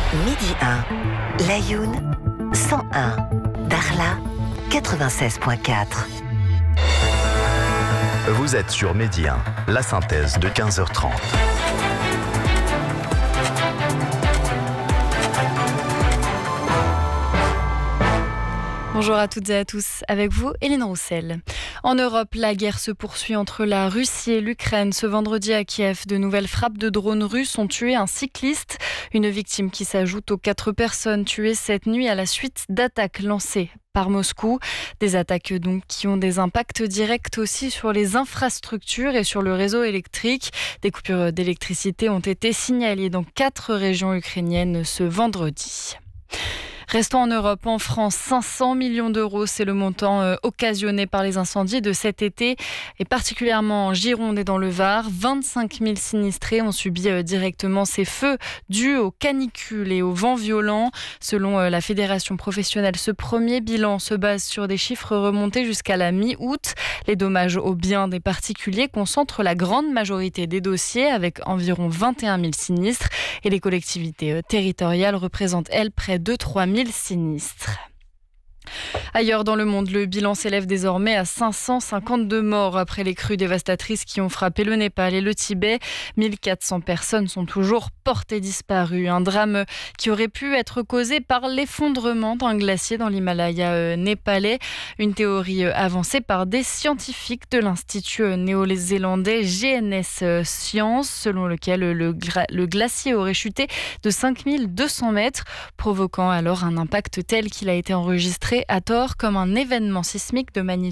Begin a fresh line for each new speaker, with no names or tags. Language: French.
Midi 1, Layoun 101, Darla 96.4.
Vous êtes sur Midi 1, la synthèse de 15h30.
Bonjour à toutes et à tous, avec vous Hélène Roussel. En Europe, la guerre se poursuit entre la Russie et l'Ukraine. Ce vendredi à Kiev, de nouvelles frappes de drones russes ont tué un cycliste, une victime qui s'ajoute aux 4 personnes tuées cette nuit à la suite d'attaques lancées par Moscou. Des attaques donc qui ont des impacts directs aussi sur les infrastructures et sur le réseau électrique. Des coupures d'électricité ont été signalées dans 4 régions ukrainiennes ce vendredi. Restons en Europe, en France, 500 millions d'euros, c'est le montant occasionné par les incendies de cet été, et particulièrement en Gironde et dans le Var. 25 000 sinistrés ont subi directement ces feux dus aux canicules et aux vents violents. Selon la Fédération professionnelle, ce premier bilan se base sur des chiffres remontés jusqu'à la mi-août. Les dommages aux biens des particuliers concentrent la grande majorité des dossiers, avec environ 21 000 sinistres, et les collectivités territoriales représentent, elles, près de 3 000 sinistres. Ailleurs dans le monde, le bilan s'élève désormais à 552 morts après les crues dévastatrices qui ont frappé le Népal et le Tibet. 1400 personnes sont toujours portées disparues. Un drame qui aurait pu être causé par l'effondrement d'un glacier dans l'Himalaya népalais. Une théorie avancée par des scientifiques de l'Institut néo-zélandais GNS Science, selon lequel le glacier aurait chuté de 5200 mètres, provoquant alors un impact tel qu'il a été enregistré à tort comme un événement sismique de magnitude